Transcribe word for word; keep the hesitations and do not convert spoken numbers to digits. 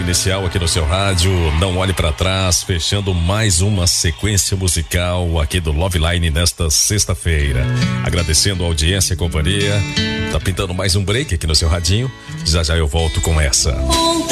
inicial aqui no seu rádio, Não Olhe Pra Trás, fechando mais uma sequência musical aqui do Love Line nesta sexta-feira. Agradecendo a audiência e a companhia. Tá pintando mais um break aqui no seu radinho. Já já eu volto com essa.